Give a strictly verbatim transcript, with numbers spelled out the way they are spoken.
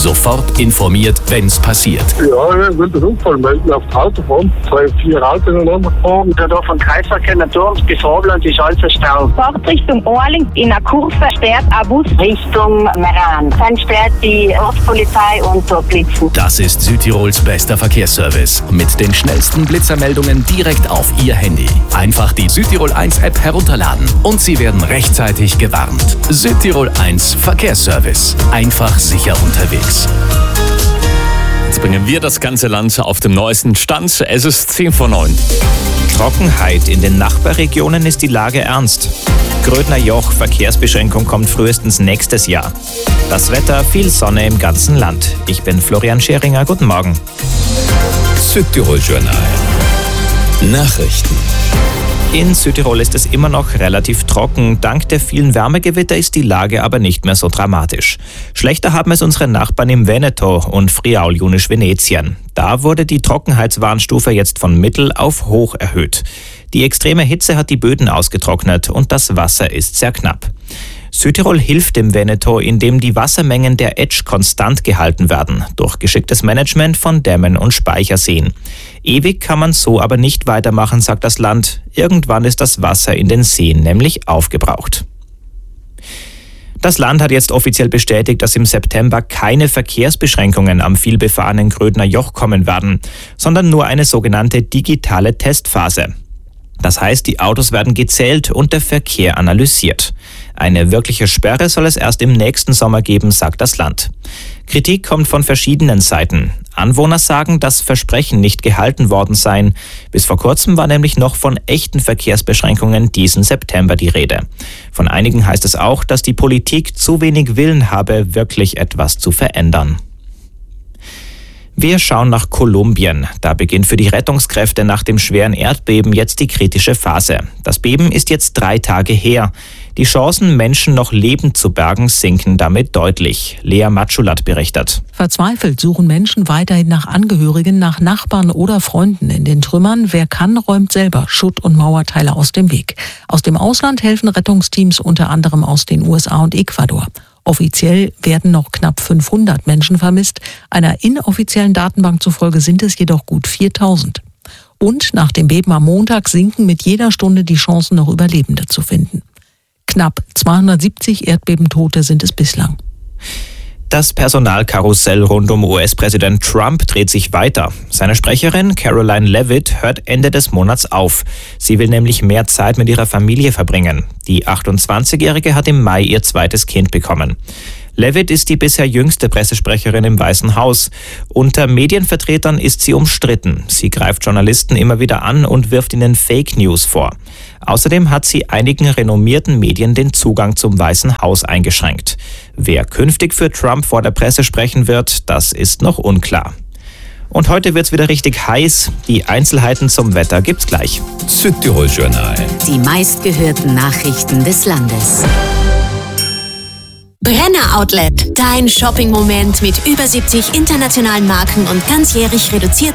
Sofort informiert, wenn's passiert. Ja, ich will den Unfall melden auf der Autobahn. Zwei, vier Autos ineinander gefahren. Der da vom Kreisverkehr Naturms bis Vorland ist alles ein Stau. Fahrt Richtung Orling. In der Kurve sperrt ein Bus Richtung Meran. Dann sperrt die Ortspolizei und so Blitzen. Das ist Südtirols bester Verkehrsservice. Mit den schnellsten Blitzermeldungen direkt auf Ihr Handy. Einfach die Südtirol eins App herunterladen und Sie werden rechtzeitig gewarnt. Südtirol eins Verkehrsservice. Einfach sicher unterwegs. Jetzt bringen wir das ganze Land auf dem neuesten Stand. Es ist zehn vor neun. Trockenheit. In den Nachbarregionen ist die Lage ernst. Grödner Joch, Verkehrsbeschränkung kommt frühestens nächstes Jahr. Das Wetter, viel Sonne im ganzen Land. Ich bin Florian Scheringer, guten Morgen. Südtirol Journal. Nachrichten. In Südtirol ist es immer noch relativ trocken. Dank der vielen Wärmegewitter ist die Lage aber nicht mehr so dramatisch. Schlechter haben es unsere Nachbarn im Veneto und Friaul-Junisch-Venetien. Da wurde die Trockenheitswarnstufe jetzt von mittel auf hoch erhöht. Die extreme Hitze hat die Böden ausgetrocknet und das Wasser ist sehr knapp. Südtirol hilft dem Veneto, indem die Wassermengen der Etsch konstant gehalten werden, durch geschicktes Management von Dämmen und Speicherseen. Ewig kann man so aber nicht weitermachen, sagt das Land. Irgendwann ist das Wasser in den Seen nämlich aufgebraucht. Das Land hat jetzt offiziell bestätigt, dass im September keine Verkehrsbeschränkungen am vielbefahrenen Grödner Joch kommen werden, sondern nur eine sogenannte digitale Testphase. Das heißt, die Autos werden gezählt und der Verkehr analysiert. Eine wirkliche Sperre soll es erst im nächsten Sommer geben, sagt das Land. Kritik kommt von verschiedenen Seiten. Anwohner sagen, dass Versprechen nicht gehalten worden seien. Bis vor kurzem war nämlich noch von echten Verkehrsbeschränkungen diesen September die Rede. Von einigen heißt es auch, dass die Politik zu wenig Willen habe, wirklich etwas zu verändern. Wir schauen nach Kolumbien. Da beginnt für die Rettungskräfte nach dem schweren Erdbeben jetzt die kritische Phase. Das Beben ist jetzt drei Tage her. Die Chancen, Menschen noch lebend zu bergen, sinken damit deutlich. Lea Matschulat berichtet. Verzweifelt suchen Menschen weiterhin nach Angehörigen, nach Nachbarn oder Freunden in den Trümmern. Wer kann, räumt selber Schutt- und Mauerteile aus dem Weg. Aus dem Ausland helfen Rettungsteams unter anderem aus den U S A und Ecuador. Offiziell werden noch knapp fünfhundert Menschen vermisst. Einer inoffiziellen Datenbank zufolge sind es jedoch gut viertausend. Und nach dem Beben am Montag sinken mit jeder Stunde die Chancen, noch Überlebende zu finden. Knapp zweihundertsiebzig Erdbebentote sind es bislang. Das Personalkarussell rund um U S-Präsident Trump dreht sich weiter. Seine Sprecherin Caroline Leavitt hört Ende des Monats auf. Sie will nämlich mehr Zeit mit ihrer Familie verbringen. Die achtundzwanzigjährige hat im Mai ihr zweites Kind bekommen. Leavitt ist die bisher jüngste Pressesprecherin im Weißen Haus. Unter Medienvertretern ist sie umstritten. Sie greift Journalisten immer wieder an und wirft ihnen Fake News vor. Außerdem hat sie einigen renommierten Medien den Zugang zum Weißen Haus eingeschränkt. Wer künftig für Trump vor der Presse sprechen wird, das ist noch unklar. Und heute wird's wieder richtig heiß. Die Einzelheiten zum Wetter gibt's gleich. Südtirol Journal. Die meistgehörten Nachrichten des Landes. Brenner Outlet, dein Shopping-Moment mit über siebzig internationalen Marken und ganzjährig reduziert